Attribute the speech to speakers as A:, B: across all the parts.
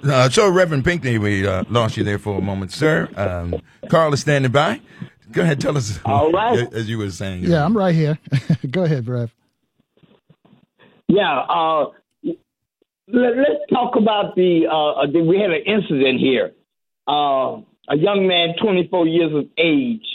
A: So, Reverend Pinckney, we lost you there for a moment, sir. Carl is standing by. Go ahead, tell us.
B: All right.
A: As you were saying.
C: Yeah, I'm right here. Go ahead, Rev.
B: Yeah. Let's talk about we had an incident here. A young man, 24 years of age,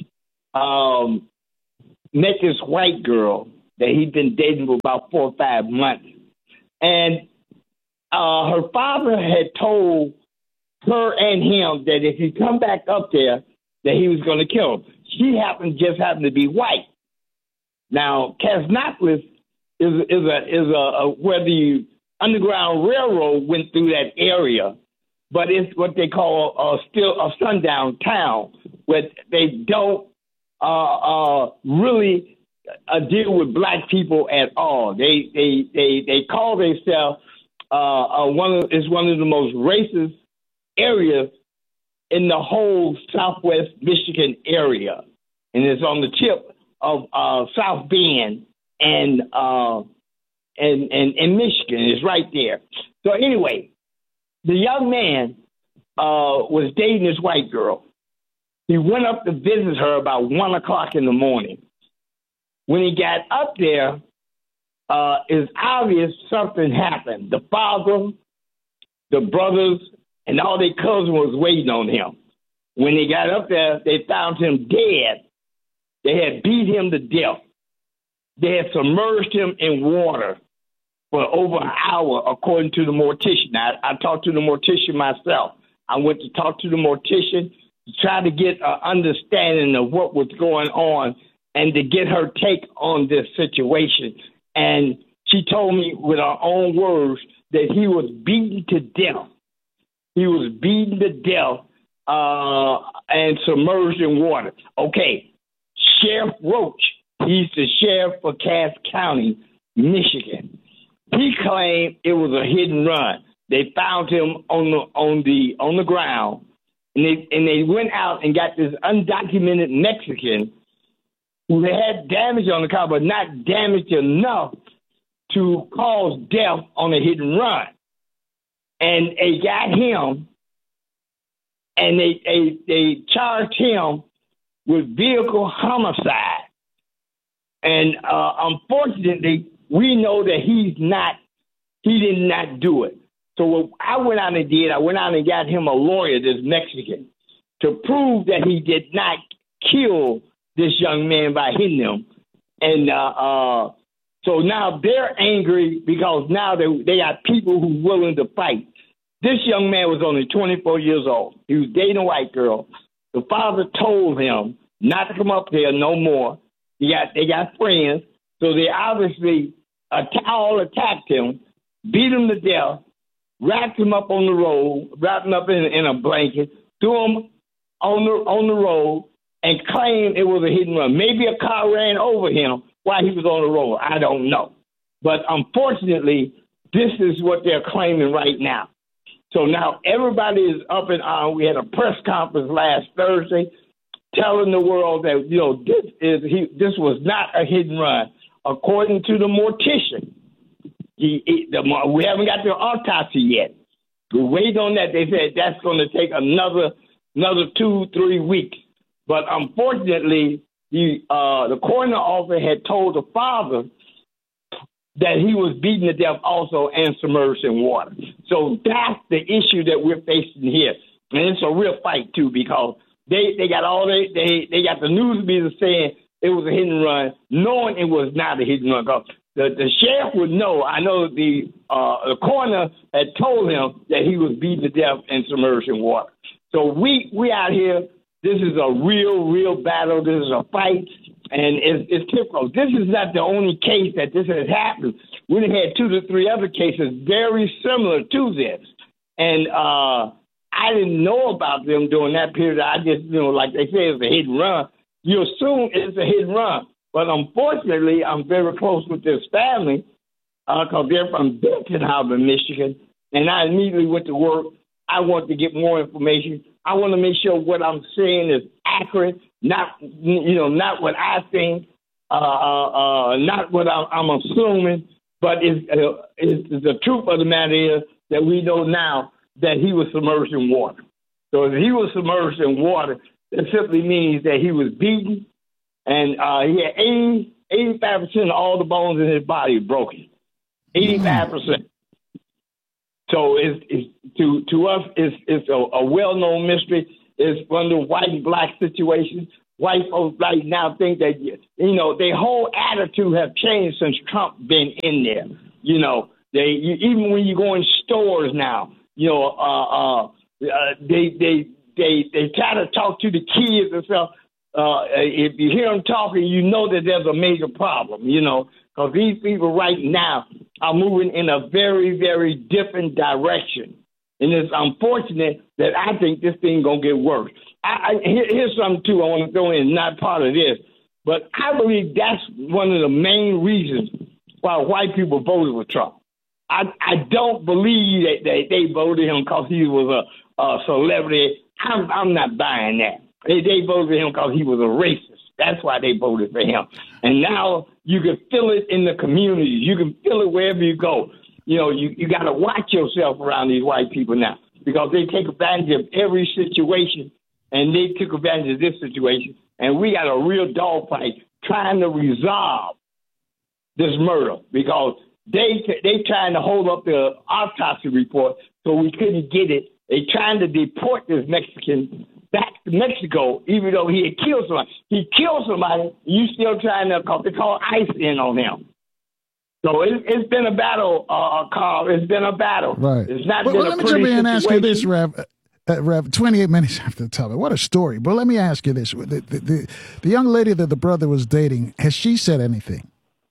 B: met this white girl that he'd been dating for about 4 or 5 months. And her father had told her and him that if he come back up there, that he was going to kill him. She just happened to be white. Now, Casnopolis is where the Underground Railroad went through that area, but it's what they call still a sundown town, where they don't really deal with black people at all. They call themselves one of the most racist areas in the whole Southwest Michigan area, and it's on the tip of South Bend and Michigan. It's right there. So anyway, the young man was dating this white girl. He went up to visit her about 1 o'clock in the morning. When he got up there, it's obvious something happened. The father, the brothers, and all their cousins was waiting on him. When they got up there, they found him dead. They had beat him to death. They had submerged him in water for over an hour, according to the mortician. I talked to the mortician myself. I went to talk to the mortician to try to get an understanding of what was going on and to get her take on this situation. And she told me with her own words that he was beaten to death. He was beaten to death and submerged in water. Okay, Sheriff Roach, he's the sheriff for Cass County, Michigan. He claimed it was a hit and run. They found him on the ground, and they went out and got this undocumented Mexican who had damage on the car, but not damage enough to cause death on a hit and run. And they got him, and they charged him with vehicle homicide. And unfortunately, we know that he did not do it. So what I went out and got him a lawyer, this Mexican, to prove that he did not kill this young man by hitting him. And so now they're angry because now they got people who are willing to fight. This young man was only 24 years old. He was dating a white girl. The father told him not to come up there no more. They got friends, so they obviously all attacked him, beat him to death, wrapped him up on the road, wrapped him up in a blanket, threw him on the road, and claimed it was a hit and run. Maybe a car ran over him while he was on the road. I don't know. But unfortunately, this is what they're claiming right now. So now everybody is up in arms. We had a press conference last Thursday telling the world that, this was not a hit and run. According to the mortician, we haven't got the autopsy yet. We're waiting on that. They said that's going to take another 2-3 weeks. But unfortunately, the coroner officer had told the father that he was beaten to death also and submerged in water. So that's the issue that we're facing here. And it's a real fight, too, because they got they got the news media saying it was a hit and run, knowing it was not a hit and run. The sheriff would know. I know the coroner had told him that he was beaten to death and submerged in water. So we out here. This is a real battle. This is a fight, and it's typical. This is not the only case that this has happened. We've had 2 to 3 other cases very similar to this, and I didn't know about them during that period. I just, like they say, it's a hit and run. You assume it's a hit and run, but unfortunately, I'm very close with this family because they're from Benton Harbor, Michigan, and I immediately went to work. I want to get more information. I want to make sure what I'm saying is accurate, not what I think, not what I'm assuming, but it's the truth of the matter is that we know now that he was submerged in water. So if he was submerged in water, that simply means that he was beaten, and he had 85% of all the bones in his body broken. 85%. So to us, it's a well-known mystery. It's one of the white-black situations. White folks right now think that, their whole attitude have changed since Trump been in there. Even when you go in stores now, they try to talk to the kids and stuff. If you hear them talking, you know that there's a major problem, because these people right now are moving in a very, very different direction. And it's unfortunate that I think this thing going to get worse. Here's something, too, I want to throw in, not part of this. But I believe that's one of the main reasons why white people voted for Trump. I don't believe that they voted him because he was a celebrity. I'm not buying that. They voted for him because he was a racist. That's why they voted for him. And now you can feel it in the communities. You can feel it wherever you go. You got to watch yourself around these white people now, because they take advantage of every situation, and they took advantage of this situation. And we got a real dogfight trying to resolve this murder, because they trying to hold up the autopsy report, so we couldn't get it. They trying to deport this Mexican back to Mexico, even though he had killed somebody. He killed somebody. You still trying to call ICE in on him. So it's been a battle, Carl. It's been a battle.
C: Right.
B: It's not
C: well,
B: been
C: let
B: a
C: me
B: pretty
C: jump in and
B: situation.
C: ask you this, Rev. 28 minutes after the topic. What a story. But let me ask you this. The young lady that the brother was dating, has she said anything?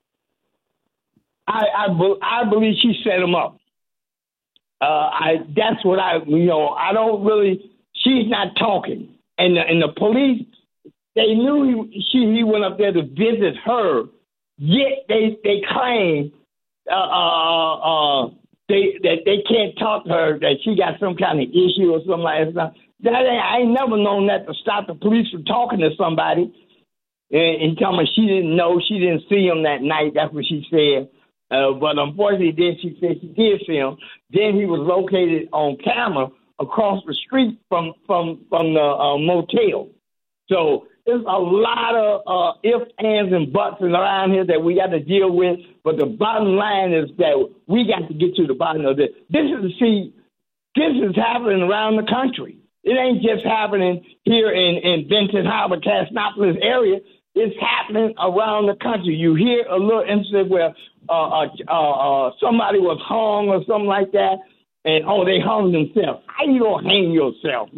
B: I believe she set him up. That's what I don't really. She's not talking, and the police, they knew he went up there to visit her. Yet they claim that they can't talk to her, that she got some kind of issue or something like that. I ain't never known that to stop the police from talking to somebody and telling me she didn't know, she didn't see him that night. That's what she said. But unfortunately, then she said she did see him. Then he was located on camera across the street from the motel. So there's a lot of ifs, ands, and buts around here that we got to deal with. But the bottom line is that we got to get to the bottom of this. This is happening around the country. It ain't just happening here in Benton Harbor, Casnopolis area. It's happening around the country. You hear a little incident where somebody was hung or something like that, and they hung themselves. How you gonna hang yourself?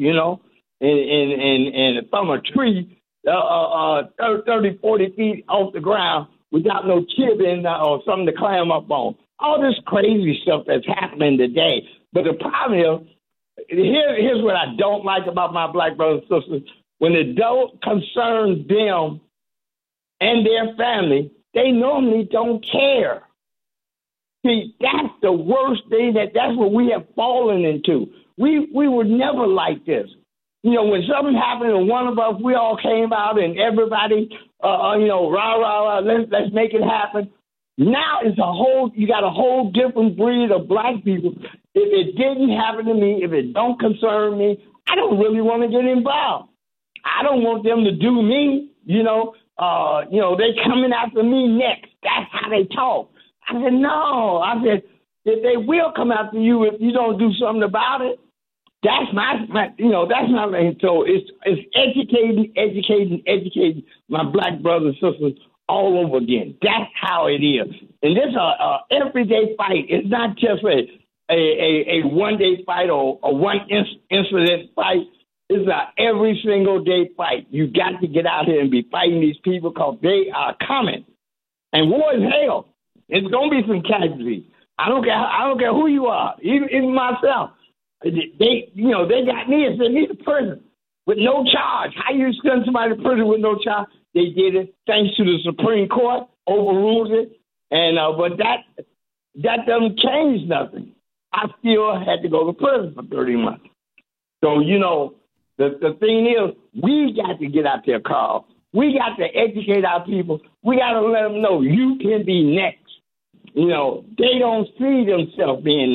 B: And from a tree 30, 40 feet off the ground without no chipping or something to climb up on. All this crazy stuff that's happening today. But the problem is, here's what I don't like about my black brothers and sisters. When it don't concern them and their family, they normally don't care. See, that's the worst thing. That's what we have fallen into. We were never like this. When something happened to one of us, we all came out and everybody, rah, rah, rah, let's make it happen. Now you got a whole different breed of black people. If it didn't happen to me, if it don't concern me, I don't really want to get involved. I don't want them to do me, they coming after me next. That's how they talk. I said, no. I said, if they will come after you if you don't do something about it. That's my so it's educating my black brothers and sisters all over again. That's how it is. And this everyday fight. It's not just a one-day fight or a one incident fight. It's an every single day fight. You got to get out here and be fighting these people because they are coming. And war is hell. It's gonna be some casualties. I don't care who you are, even myself. They got me and sent me to prison with no charge. How you send somebody to prison with no charge? They did it thanks to the Supreme Court, overruled it, and but that doesn't change nothing. I still had to go to prison for 30 months. So the thing is, we got to get out there, Carl. We got to educate our people. We got to let them know you can be next. They don't see themselves being next.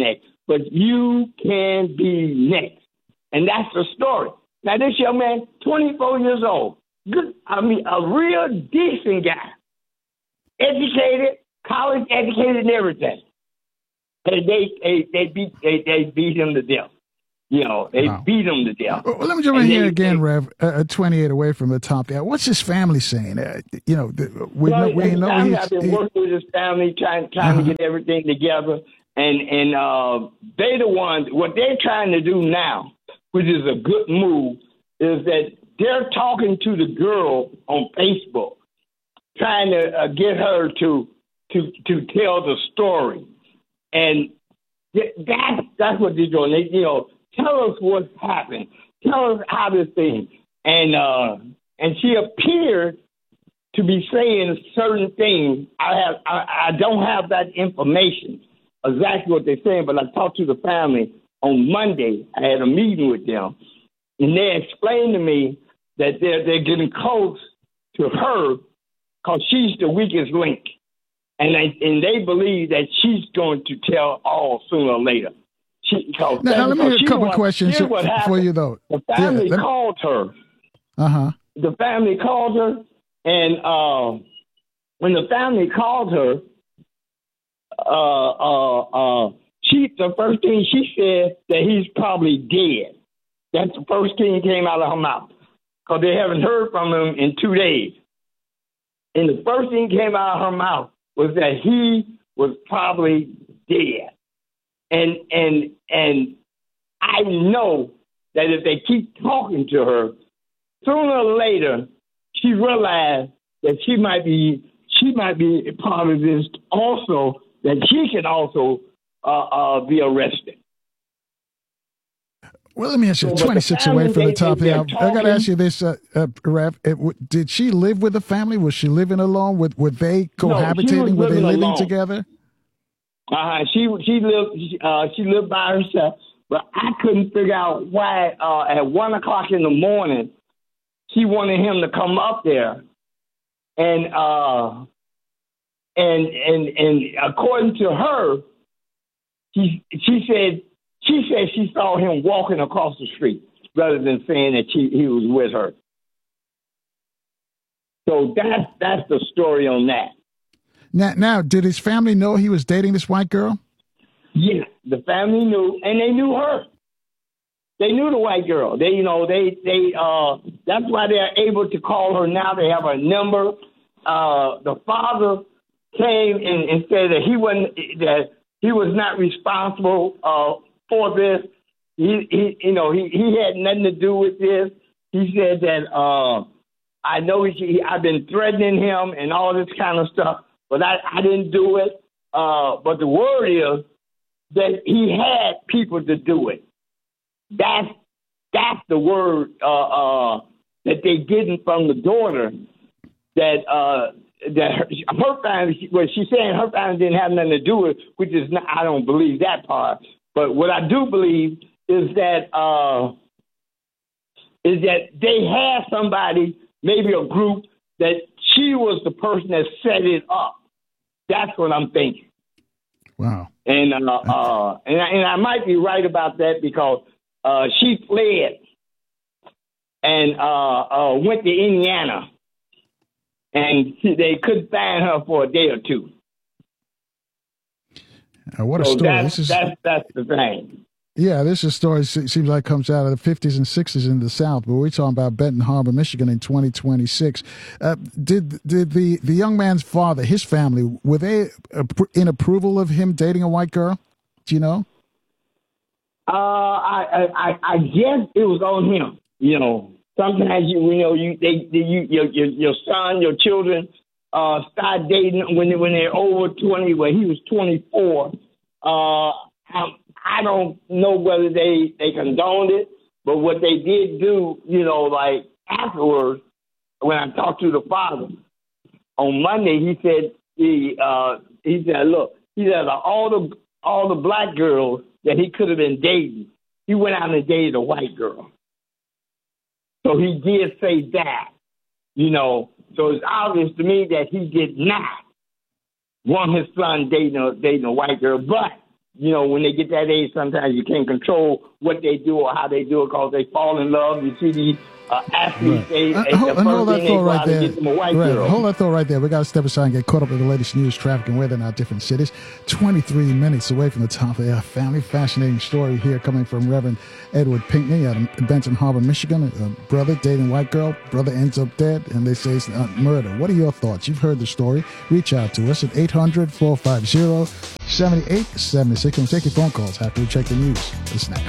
B: but you can be next. And that's the story. Now, this young man, 24 years old, good, I mean, a real decent guy, educated, college educated and everything. And they beat him to death. You know, they beat him to death.
C: Well, let me jump in here again, Rev. 28 away from the top there. What's his family saying? We know
B: I've been working with his family, trying to get everything together, and they the ones. What they're trying to do now, which is a good move, is that they're talking to the girl on Facebook, trying to get her to tell the story, and that's what they're doing. They, tell us what's happened. Tell us how this thing. And she appeared to be saying certain things. I don't have that information, exactly what they're saying, but I talked to the family on Monday. I had a meeting with them, and they explained to me that they're getting close to her because she's the weakest link. And they believe that she's going to tell all sooner or later.
C: Now, let me hear a couple questions for you, though.
B: The family called her. The family called her, and when the family called her, the first thing she said that he's probably dead. That's the first thing that came out of her mouth, because they haven't heard from him in 2 days. And the first thing that came out of her mouth was that he was probably dead. And I know that if they keep talking to her, sooner or later, she realized that she might be a part of this also, that she can also be arrested.
C: Well, let me ask you, 26 away from the top here. I got to ask you this, Rev. Did she live with the family? Was she living alone? Were they cohabitating? Were they living together?
B: She lived by herself, but I couldn't figure out why at 1 o'clock in the morning she wanted him to come up there, and according to her, she said she saw him walking across the street rather than saying that he was with her. So that's the story on that.
C: Now, did his family know he was dating this white girl?
B: Yeah, the family knew, and they knew her. They knew the white girl. They that's why they're able to call her now. They have her number. The father came and said that he was not responsible for this. He had nothing to do with this. He said that I know I've been threatening him and all this kind of stuff. But I didn't do it. But the word is that he had people to do it. That's the word that they getting from the daughter. That her family. Well, she's saying her family didn't have nothing to do with it, which is not. I don't believe that part. But what I do believe is that they had somebody, maybe a group, that she was the person that set it up. That's what I'm thinking.
C: Wow.
B: And I might be right about that because she fled and went to Indiana, and they couldn't find her for a day or two.
C: What a story!
B: That's the thing.
C: Yeah, this is a story seems like comes out of the 50s and 60s in the South, but we're talking about Benton Harbor, Michigan in 2026. Did the young man's father, his family, were they in approval of him dating a white girl? Do you know?
B: I guess it was on him. Sometimes your son, your children start dating when they're over 20. Well, he was 24. I don't know whether they condoned it, but what they did do, like afterwards, when I talked to the father on Monday, he said, look, all the black girls that he could have been dating, he went out and dated a white girl. So he did say that, So it's obvious to me that he did not want his son dating a white girl, but you know, when they get that age, sometimes you can't control what they do or how they do it because they fall in love. You see these athletes,
C: hold that thought right there.
B: Get them a white girl.
C: Hold that thought right there. We got to step aside and get caught up in the latest news, traffic, and weather in our different cities. 23 minutes away from the top of the family. Fascinating story here coming from Reverend Edward Pinkney out of Benton Harbor, Michigan. A brother dating white girl. Brother ends up dead, and they say it's murder. What are your thoughts? You've heard the story. Reach out to us at 800-450-7876. We'll take your phone calls after we check the news. That's next.